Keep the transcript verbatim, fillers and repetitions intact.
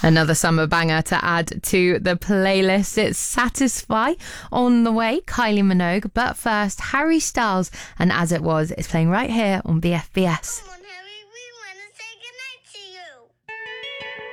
Another summer banger to add to the playlist. It's Satisfy on the way, Kylie Minogue. But first, Harry Styles and As It Was is playing right here on B F B S.